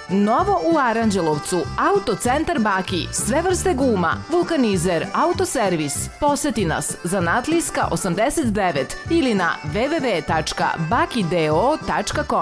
Novo u Aranđelovcu, Autocentar Baki, sve vrste guma, vulkanizer, autoservis. Poseti nas, Zanatlijska 89 ili na www.bakideo.com.